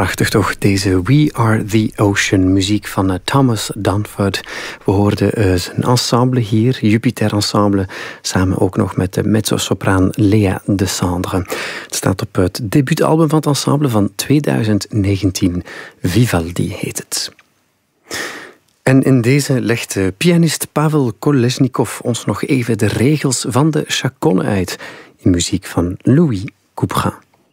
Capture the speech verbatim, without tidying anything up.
Prachtig toch, deze We Are The Ocean, muziek van uh, Thomas Danford. We hoorden uh, zijn ensemble hier, Jupiter Ensemble, samen ook nog met de mezzo-sopraan Lea de Sandre. Het staat op het debuutalbum van het ensemble van twintig negentien. Vivaldi heet het. En in deze legt uh, pianist Pavel Kolesnikov ons nog even de regels van de chaconne uit, in muziek van Louis Couperin.